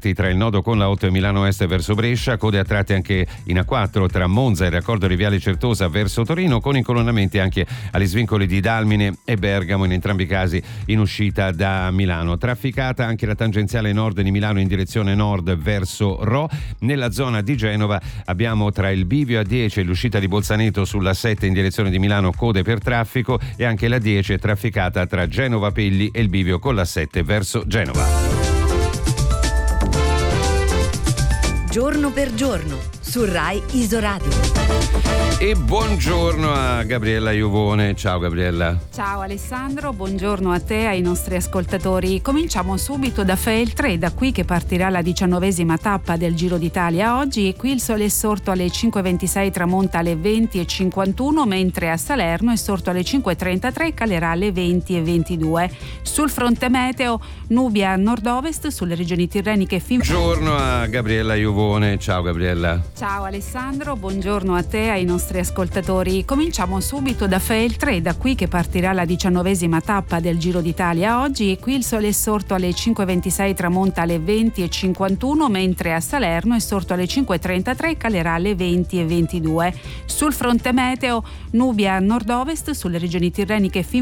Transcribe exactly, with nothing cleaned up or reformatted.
tratti tra il nodo con la otto e Milano Est verso Brescia, code a tratti anche in A quattro tra Monza e il raccordo di Viale Certosa verso Torino, con incolonnamenti anche agli svincoli di Dalmine e Bergamo, in entrambi i casi in uscita da Milano. Trafficata anche la tangenziale nord di Milano in direzione nord verso Rho. Nella zona di Genova abbiamo tra il bivio A dieci e l'uscita di Bolzaneto sulla sette in direzione di Milano code per traffico, e anche la dieci è trafficata tra Genova Pegli e il bivio con la sette verso Genova. Giorno per giorno su Rai Isoradio. E buongiorno a Gabriella Iovone. Ciao Gabriella. Ciao Alessandro, buongiorno a te e ai nostri ascoltatori. Cominciamo subito da Feltre, da qui che partirà la diciannovesima tappa del Giro d'Italia oggi, e qui il sole è sorto alle cinque e ventisei, tramonta alle venti e cinquantuno, mentre a Salerno è sorto alle cinque e trentatré e calerà alle venti e ventidue. Sul fronte meteo, nubi a nord-ovest sulle regioni tirreniche fin... Buongiorno a Gabriella Iovone. Ciao Gabriella. Ciao Alessandro, buongiorno a te e ai nostri ascoltatori. Cominciamo subito da Feltre, da qui che partirà la diciannovesima tappa del Giro d'Italia oggi, e qui il sole è sorto alle cinque e ventisei, tramonta alle venti e cinquantuno, mentre a Salerno è sorto alle cinque e trentatré e calerà alle venti e ventidue. Sul fronte meteo, nubi a nord-ovest sulle regioni tirreniche fin